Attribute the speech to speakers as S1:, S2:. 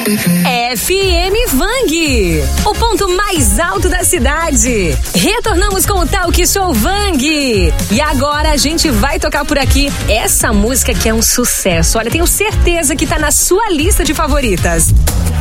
S1: FM Vang, o ponto mais alto da cidade. Retornamos com o Talk Show Vang. E agora a gente vai tocar por aqui essa música que é um sucesso. Olha, tenho certeza que tá na sua lista de favoritas.